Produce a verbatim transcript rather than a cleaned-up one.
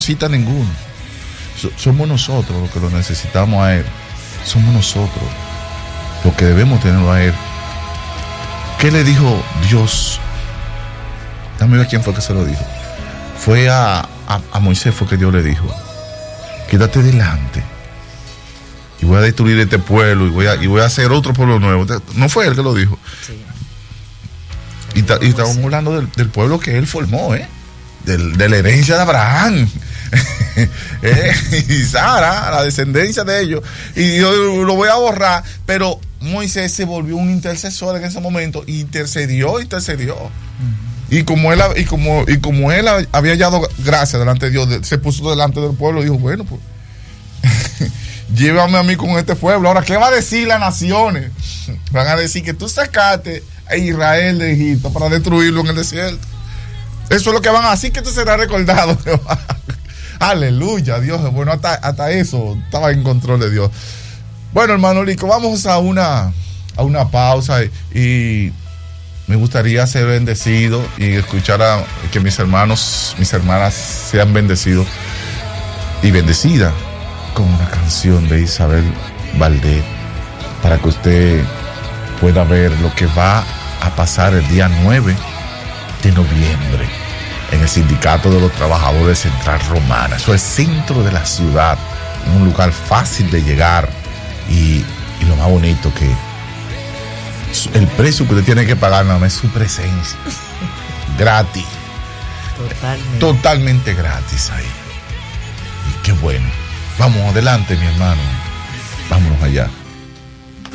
necesita ninguno. So, somos nosotros los que lo necesitamos a Él. Somos nosotros los que debemos tenerlo a Él. ¿Qué le dijo Dios? Dame ver quién fue que se lo dijo. Fue a, a, a Moisés fue que Dios le dijo: quédate delante y voy a destruir este pueblo y voy a, y voy a hacer otro pueblo nuevo. No fue él que lo dijo. Sí. Y, ta, y estamos hablando del, del pueblo que él formó, ¿eh? Del, de la herencia de Abraham. eh, y Sara, la descendencia de ellos. Y yo lo voy a borrar. Pero Moisés se volvió un intercesor en ese momento. Intercedió, intercedió. Uh-huh. Y como él, y como, y como él había hallado gracia delante de Dios, se puso delante del pueblo y dijo: bueno, pues llévame a mí con este pueblo. Ahora, ¿qué va a decir las naciones? Van a decir que tú sacaste a Israel de Egipto para destruirlo en el desierto. Eso es lo que van a decir, que tú serás recordado. Aleluya, Dios. Bueno, hasta, hasta eso estaba en control de Dios. Bueno, hermano Lico, vamos a una, a una pausa y, y me gustaría ser bendecido y escuchar a que mis hermanos, mis hermanas sean bendecidos y bendecidas con una canción de Isabel Valdés, para que usted pueda ver lo que va a pasar el día nueve de noviembre en el Sindicato de los Trabajadores Central Romana. Eso es centro de la ciudad, un lugar fácil de llegar y, y lo más bonito, que el precio que usted tiene que pagar nada más es su presencia. Gratis. Totalmente. Totalmente gratis ahí. Y qué bueno. Vamos adelante, mi hermano. Vámonos allá.